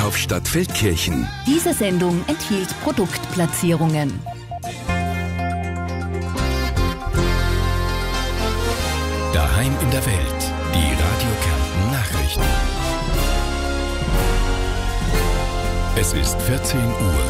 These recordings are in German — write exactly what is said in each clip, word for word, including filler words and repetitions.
Hauptstadt Feldkirchen. Diese Sendung enthielt Produktplatzierungen. Daheim in der Welt. Die Radio Kärnten Nachrichten. Es ist vierzehn Uhr.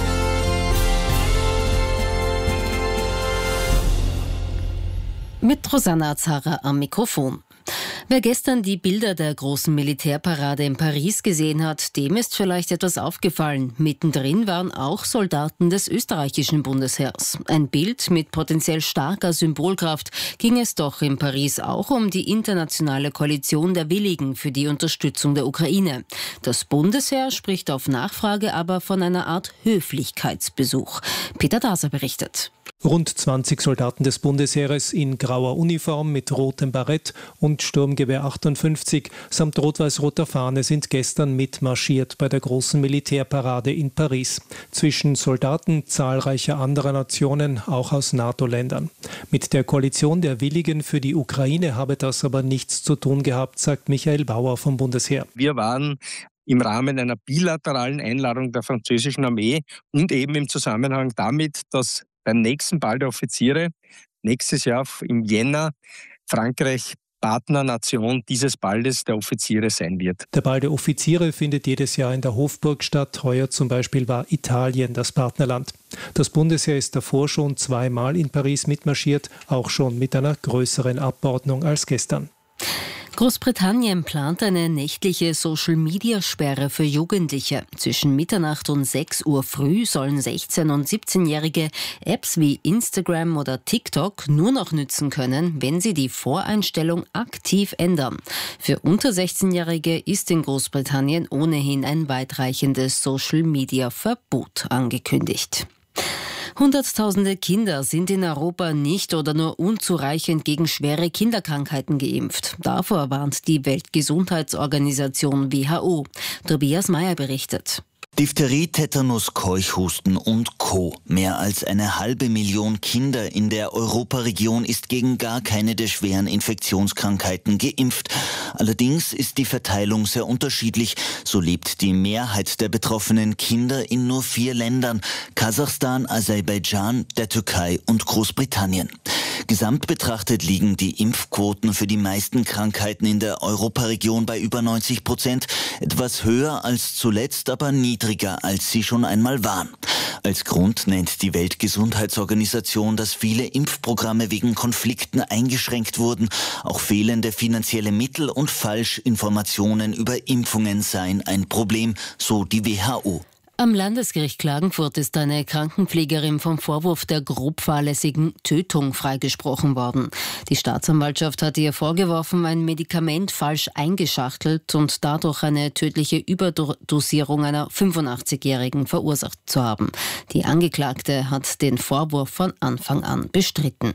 Mit Rosanna Zara am Mikrofon. Wer gestern die Bilder der großen Militärparade in Paris gesehen hat, dem ist vielleicht etwas aufgefallen. Mittendrin waren auch Soldaten des österreichischen Bundesheers. Ein Bild mit potenziell starker Symbolkraft. Ging es doch in Paris auch um die internationale Koalition der Willigen für die Unterstützung der Ukraine. Das Bundesheer spricht auf Nachfrage aber von einer Art Höflichkeitsbesuch. Peter Daser berichtet. Rund zwanzig Soldaten des Bundesheeres in grauer Uniform mit rotem Barett und Sturmgewehr achtundfünfzig samt rot-weiß-roter Fahne sind gestern mitmarschiert bei der großen Militärparade in Paris. Zwischen Soldaten zahlreicher anderer Nationen, auch aus NATO-Ländern. Mit der Koalition der Willigen für die Ukraine habe das aber nichts zu tun gehabt, sagt Michael Bauer vom Bundesheer. Wir waren im Rahmen einer bilateralen Einladung der französischen Armee und eben im Zusammenhang damit, dass beim nächsten Ball der Offiziere nächstes Jahr im Jänner Frankreich Partnernation dieses Balles der Offiziere sein wird. Der Ball der Offiziere findet jedes Jahr in der Hofburg statt. Heuer zum Beispiel war Italien das Partnerland. Das Bundesheer ist davor schon zweimal in Paris mitmarschiert, auch schon mit einer größeren Abordnung als gestern. Großbritannien plant eine nächtliche Social-Media-Sperre für Jugendliche. Zwischen Mitternacht und sechs Uhr früh sollen sechzehn- und siebzehnjährige Apps wie Instagram oder TikTok nur noch nützen können, wenn sie die Voreinstellung aktiv ändern. Für unter sechzehnjährige ist in Großbritannien ohnehin ein weitreichendes Social-Media-Verbot angekündigt. Hunderttausende Kinder sind in Europa nicht oder nur unzureichend gegen schwere Kinderkrankheiten geimpft. Davor warnt die Weltgesundheitsorganisation W H O. Tobias Meyer berichtet. Diphtherie, Tetanus, Keuchhusten und Co. Mehr als eine halbe Million Kinder in der Europaregion ist gegen gar keine der schweren Infektionskrankheiten geimpft. Allerdings ist die Verteilung sehr unterschiedlich. So lebt die Mehrheit der betroffenen Kinder in nur vier Ländern: Kasachstan, Aserbaidschan, der Türkei und Großbritannien. Gesamt betrachtet liegen die Impfquoten für die meisten Krankheiten in der Europaregion bei über neunzig Prozent. Etwas höher als zuletzt, aber niedriger, als sie schon einmal waren. Als Grund nennt die Weltgesundheitsorganisation, dass viele Impfprogramme wegen Konflikten eingeschränkt wurden. Auch fehlende finanzielle Mittel und Falschinformationen über Impfungen seien ein Problem, so die W H O. Am Landesgericht Klagenfurt ist eine Krankenpflegerin vom Vorwurf der grob fahrlässigen Tötung freigesprochen worden. Die Staatsanwaltschaft hatte ihr vorgeworfen, ein Medikament falsch eingeschachtelt und dadurch eine tödliche Überdosierung einer fünfundachtzigjährigen verursacht zu haben. Die Angeklagte hat den Vorwurf von Anfang an bestritten.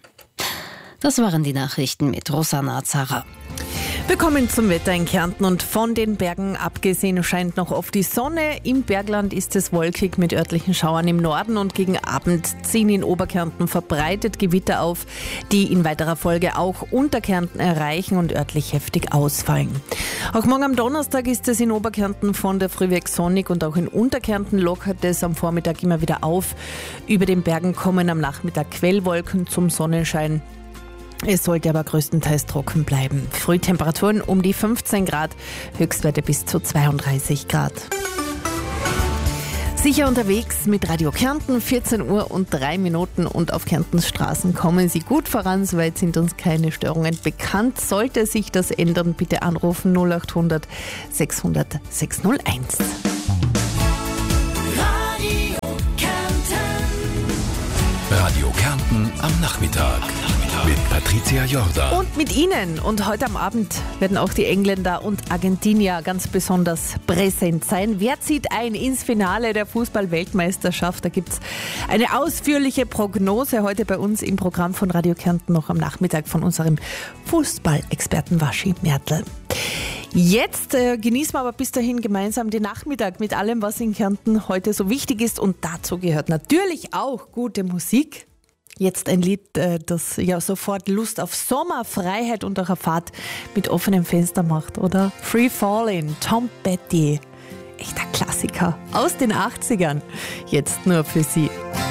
Das waren die Nachrichten mit Rosanna Zara. Willkommen zum Wetter in Kärnten und von den Bergen abgesehen scheint noch oft die Sonne. Im Bergland ist es wolkig mit örtlichen Schauern im Norden und gegen Abend ziehen in Oberkärnten verbreitet Gewitter auf, die in weiterer Folge auch Unterkärnten erreichen und örtlich heftig ausfallen. Auch morgen am Donnerstag ist es in Oberkärnten von der Früh weg sonnig und auch in Unterkärnten lockert es am Vormittag immer wieder auf. Über den Bergen kommen am Nachmittag Quellwolken zum Sonnenschein. Es sollte aber größtenteils trocken bleiben. Frühtemperaturen um die fünfzehn Grad, Höchstwerte bis zu zweiunddreißig Grad. Sicher unterwegs mit Radio Kärnten, vierzehn Uhr und drei Minuten und auf Kärntens Straßen kommen Sie gut voran, soweit sind uns keine Störungen bekannt. Sollte sich das ändern, bitte anrufen null acht hundert sechshundert sechshunderteins. Radio Kärnten. Radio Kärnten am Nachmittag. Mit Patricia Jordan. Und mit Ihnen. Und heute am Abend werden auch die Engländer und Argentinier ganz besonders präsent sein. Wer zieht ein ins Finale der Fußball-Weltmeisterschaft? Da gibt es eine ausführliche Prognose heute bei uns im Programm von Radio Kärnten noch am Nachmittag von unserem Fußballexperten Waschi Mertl. Jetzt äh, genießen wir aber bis dahin gemeinsam den Nachmittag mit allem, was in Kärnten heute so wichtig ist. Und dazu gehört natürlich auch gute Musik. Jetzt ein Lied, das ja sofort Lust auf Sommer, Freiheit und auch eine Fahrt mit offenem Fenster macht, oder? Free Fallin', Tom Petty. Echter Klasse. Klassiker aus den achtzigern. Jetzt nur für Sie.